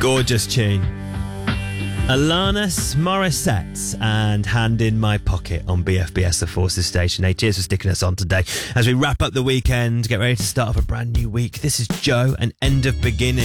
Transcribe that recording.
Gorgeous tune. Alanis Morissette and Hand in My Pocket on BFBS, the Forces station. Hey, cheers for sticking us on today. As we wrap up the weekend, get ready to start off a brand new week. This is Joe and End of Beginning.